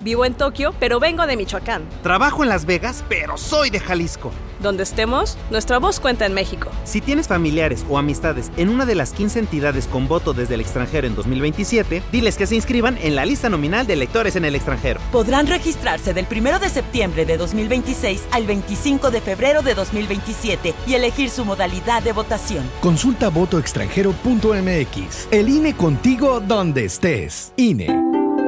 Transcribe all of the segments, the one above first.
Vivo en Tokio, pero vengo de Michoacán. Trabajo en Las Vegas, pero soy de Jalisco. Donde estemos, nuestra voz cuenta en México. Si tienes familiares o amistades en una de las 15 entidades con voto desde el extranjero en 2027, diles que se inscriban en la lista nominal de electores en el extranjero. Podrán registrarse del 1 de septiembre de 2026 al 25 de febrero de 2027 y elegir su modalidad de votación. Consulta votoextranjero.mx. El INE contigo donde estés. INE.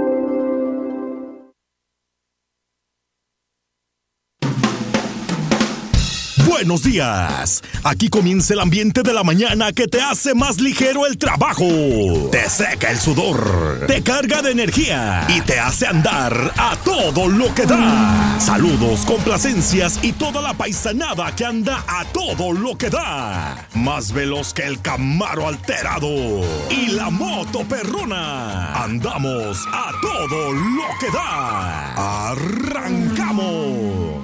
Buenos días. Aquí comienza el ambiente de la mañana que te hace más ligero el trabajo. Te seca el sudor, te carga de energía y te hace andar a todo lo que da. Saludos, complacencias y toda la paisanada que anda a todo lo que da. Más veloz que el Camaro alterado y la moto perrona. Andamos a todo lo que da. Arrancamos.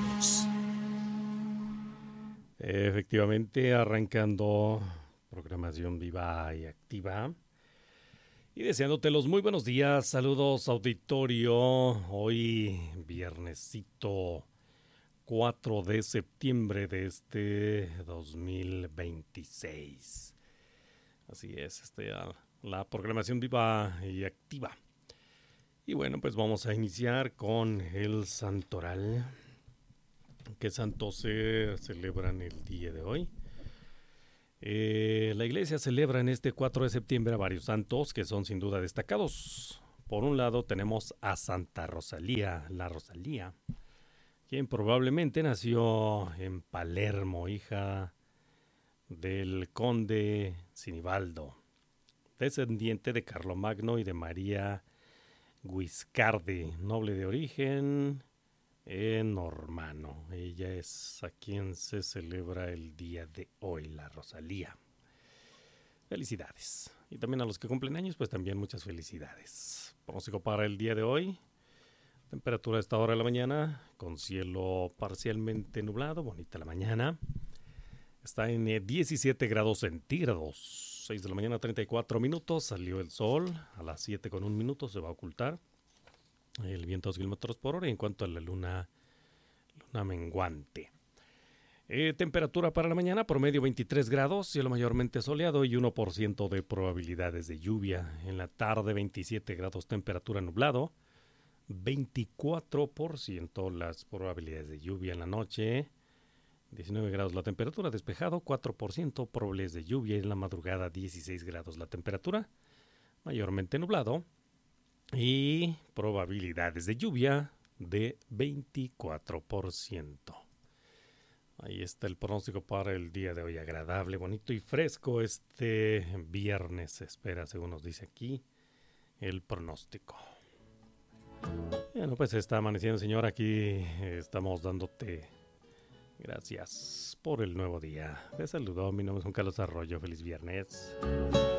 Efectivamente, arrancando programación viva y activa y deseándote los muy buenos días. Saludos, auditorio. Hoy viernesito 4 de septiembre de este 2026. Así es, la programación viva y activa. Y bueno, pues vamos a iniciar con el santoral. ¿Qué santos se celebran el día de hoy? La iglesia celebra en este 4 de septiembre a varios santos que son sin duda destacados. Por un lado tenemos a Santa Rosalía, la Rosalía, quien probablemente nació en Palermo, hija del conde Sinibaldo, descendiente de Carlomagno y de María Guiscardi, noble de origen normano. Ella es a quien se celebra el día de hoy, la Rosalía. Felicidades. Y también a los que cumplen años, pues también muchas felicidades. Pronóstico para el día de hoy. Temperatura a esta hora de la mañana, con cielo parcialmente nublado, bonita la mañana. Está en 17 grados centígrados. 6 de la mañana, 34 minutos. Salió el sol. A las 7 con 1 minuto se va a ocultar. El viento a 2 kilómetros por hora. En cuanto a la luna menguante. Temperatura para la mañana, promedio 23 grados, cielo mayormente soleado y 1% de probabilidades de lluvia. En la tarde 27 grados, temperatura nublado, 24% las probabilidades de lluvia. En la noche 19 grados la temperatura, despejado, 4% probabilidades de lluvia. En la madrugada 16 grados la temperatura, mayormente nublado. Y probabilidades de lluvia de 24%. Ahí está el pronóstico para el día de hoy. Agradable, bonito y fresco este viernes se espera, según nos dice aquí el pronóstico. Bueno, pues está amaneciendo, señor. Aquí estamos dándote gracias por el nuevo día. Te saludo, mi nombre es Juan Carlos Arroyo. Feliz viernes.